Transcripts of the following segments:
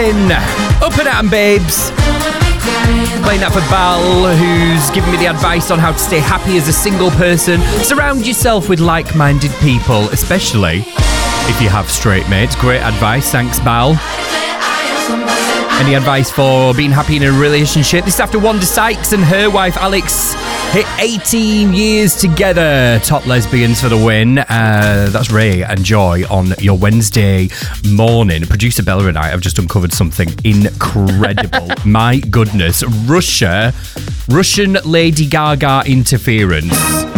Win. Up and at 'em, babes. Playing that for Bal, who's giving me the advice on how to stay happy as a single person. Surround yourself with like-minded people, especially if you have straight mates. Great advice. Thanks, Bal. Any advice for being happy in a relationship? This is after Wanda Sykes and her wife Alex hit 18 years together. Top lesbians for the win. That's Ray and Joy on your Wednesday morning. Producer Bella and I have just uncovered something incredible. My goodness. Russian Lady Gaga interference.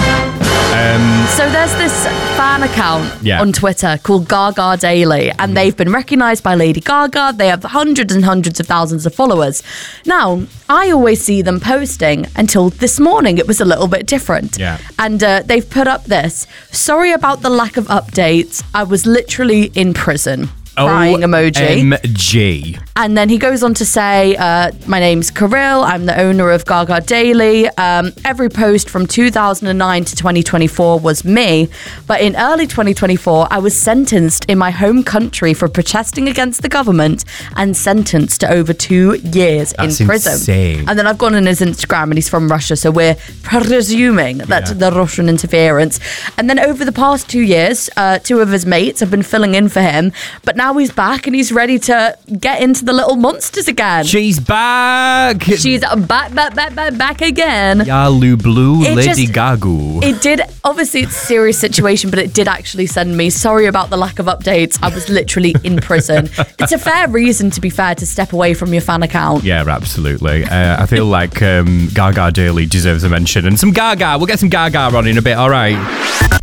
So there's this fan account on Twitter called Gaga Daily, and they've been recognised by Lady Gaga. They have hundreds and hundreds of thousands of followers. Now, I always see them posting until this morning. It was a little bit different. Yeah. And they've put up this. Sorry about the lack of updates. I was literally in prison. Crying emoji. OMG. And then he goes on to say, my name's Kirill. I'm the owner of Gaga Daily. Every post from 2009 to 2024 was me. But in early 2024, I was sentenced in my home country for protesting against the government and sentenced to over 2 years in prison. Insane. And then I've gone on his Instagram and he's from Russia. So we're presuming that's the Russian interference. And then over the past 2 years, two of his mates have been filling in for him. But now he's back and he's ready to get into the little monsters again. She's back. She's back again. Yalu Blue, Lady Gaga. It did, obviously it's a serious situation, but it did actually send me, sorry about the lack of updates. I was literally in prison. It's a fair reason, to be fair, to step away from your fan account. Yeah, absolutely. I feel like Gaga Daily deserves a mention. And some Gaga. We'll get some Gaga on in a bit, all right?